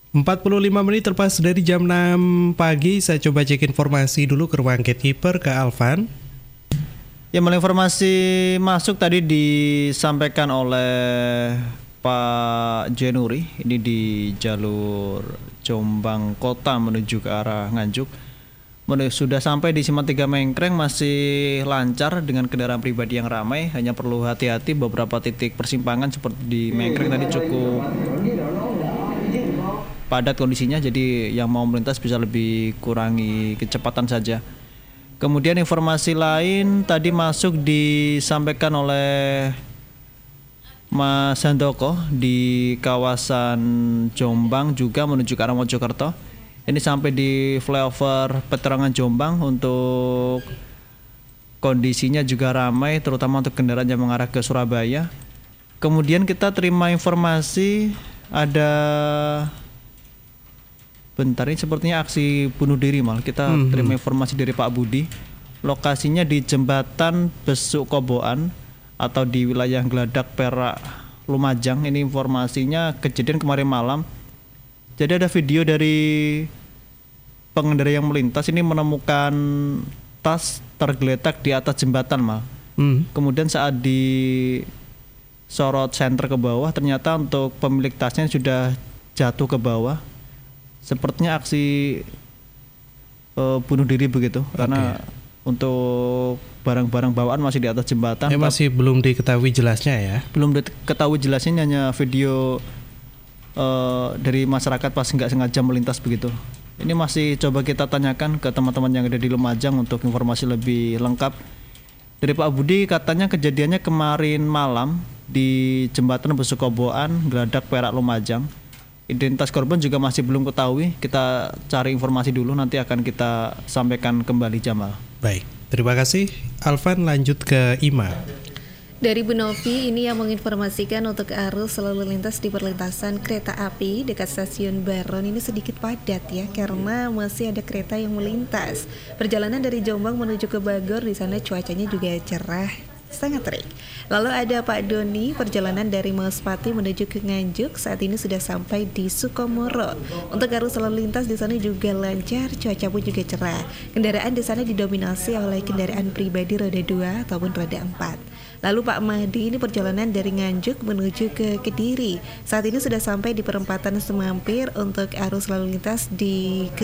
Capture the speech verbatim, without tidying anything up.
empat puluh lima menit terpas dari jam enam pagi, saya coba cek informasi dulu ke ruang gatekeeper ke Alvan. Ya, mulai informasi masuk tadi disampaikan oleh Pak Jenuri, ini di jalur Jombang Kota menuju ke arah Nganjuk. Sudah sampai di Simpang tiga Mengkreng, masih lancar dengan kendaraan pribadi yang ramai, hanya perlu hati-hati beberapa titik persimpangan seperti di Mengkreng tadi cukup padat kondisinya, jadi yang mau melintas bisa lebih kurangi kecepatan saja. Kemudian informasi lain tadi masuk disampaikan oleh Mas Handoko di kawasan Jombang juga menuju ke arah Mojokerto. Ini sampai di flyover Peterangan Jombang, untuk kondisinya juga ramai terutama untuk kendaraan yang mengarah ke Surabaya. Kemudian kita terima informasi ada bentar ini sepertinya aksi bunuh diri mal. Kita mm-hmm. terima informasi dari Pak Budi. Lokasinya di Jembatan Besuk Koboan atau di wilayah Geladak, Perak, Lumajang. Ini informasinya kejadian kemarin malam. Jadi ada video dari pengendara yang melintas ini menemukan tas tergeletak di atas jembatan mal. Mm. Kemudian saat disorot senter ke bawah, ternyata untuk pemilik tasnya sudah jatuh ke bawah. Sepertinya aksi uh, bunuh diri begitu, okay. Karena untuk barang-barang bawaan masih di atas jembatan. Ya, masih belum diketahui jelasnya ya. Belum diketahui jelasnya, hanya video uh, dari masyarakat pas nggak sengaja melintas begitu. Ini masih coba kita tanyakan ke teman-teman yang ada di Lumajang untuk informasi lebih lengkap. Dari Pak Budi katanya kejadiannya kemarin malam di Jembatan Besuk Koboan, Geladak, Perak, Lumajang. Identitas korban juga masih belum ketahui. Kita cari informasi dulu, nanti akan kita sampaikan kembali, Jamal. Baik, terima kasih Alvan. Lanjut ke Ima. Dari Bu Novi, ini yang menginformasikan untuk arus lalu lintas di perlintasan kereta api dekat stasiun Baron ini sedikit padat ya, karena masih ada kereta yang melintas. Perjalanan dari Jombang menuju ke Bogor, di sana cuacanya juga cerah, sangat terik. Lalu ada Pak Doni, perjalanan dari Maspati menuju ke Nganjuk saat ini sudah sampai di Sukomoro. Untuk arus lalu lintas di sana juga lancar, cuaca pun juga cerah. Kendaraan di sana didominasi oleh kendaraan pribadi roda dua ataupun roda empat. Lalu Pak Mahdi, ini perjalanan dari Nganjuk menuju ke Kediri. Saat ini sudah sampai di perempatan Semampir untuk arus lalu lintas di